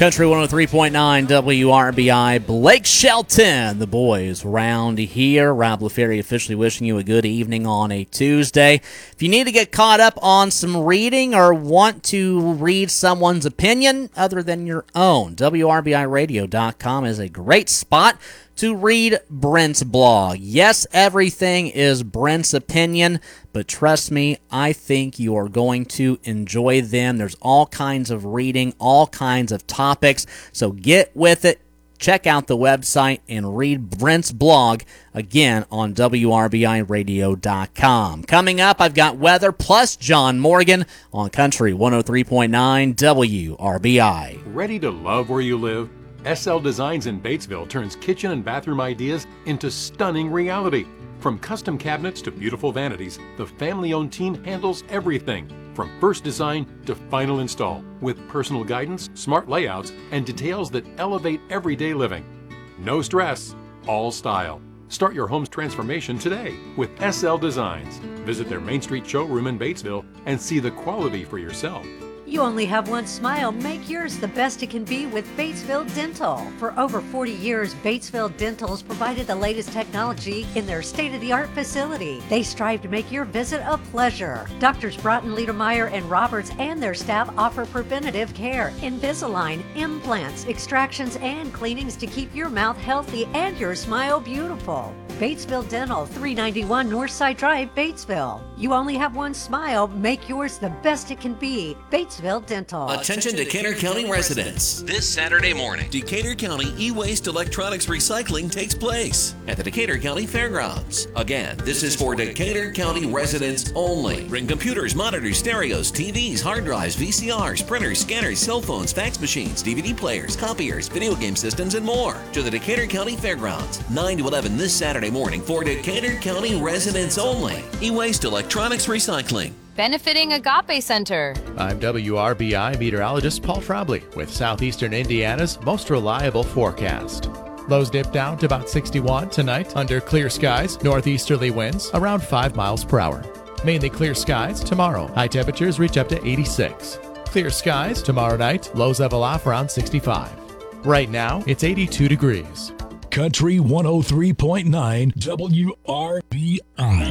Country 103.9 WRBI. Blake Shelton, the boys round here. Rob LaFerry officially wishing you a good evening on a Tuesday. If you need to get caught up on some reading or want to read someone's opinion other than your own, WRBIRadio.com is a great spot to read Brent's blog. Yes, everything is Brent's opinion, but trust me, I think you are going to enjoy them. There's all kinds of reading, all kinds of topics, so get with it. Check out the website and read Brent's blog, again, on WRBIRadio.com. Coming up, I've got weather plus John Morgan on Country 103.9 WRBI. Ready to love where you live? SL Designs in Batesville turns kitchen and bathroom ideas into stunning reality. From custom cabinets to beautiful vanities, the family-owned team handles everything, from first design to final install, with personal guidance, smart layouts, and details that elevate everyday living. No stress, all style. Start your home's transformation today with SL Designs. Visit their Main Street showroom in Batesville and see the quality for yourself. You only have one smile. Make yours the best it can be with Batesville Dental. For over 40 years, Batesville Dental's provided the latest technology in their state-of-the-art facility. They strive to make your visit a pleasure. Doctors Broughton, Liedermeyer, and Roberts and their staff offer preventative care, Invisalign, implants, extractions, and cleanings to keep your mouth healthy and your smile beautiful. Batesville Dental, 391 Northside Drive, Batesville. You only have one smile. Make yours the best it can be. Batesville Dental. Attention Decatur County residents. This Saturday morning, Decatur County e-waste electronics recycling takes place at the Decatur County Fairgrounds. Again, this is for Decatur County residents only. Bring computers, monitors, stereos, TVs, hard drives, VCRs, printers, scanners, cell phones, fax machines, DVD players, copiers, video game systems, and more to the Decatur County Fairgrounds, 9 to 11 this Saturday morning for Decatur County residents only. E-waste electronics recycling. Benefiting Agape Center. I'm WRBI meteorologist Paul Frobley with Southeastern Indiana's most reliable forecast. Lows dip down to about 61 tonight under clear skies, northeasterly winds around 5 miles per hour. Mainly clear skies tomorrow. High temperatures reach up to 86. Clear skies tomorrow night, lows level off around 65. Right now, it's 82 degrees. Country 103.9 WRBI.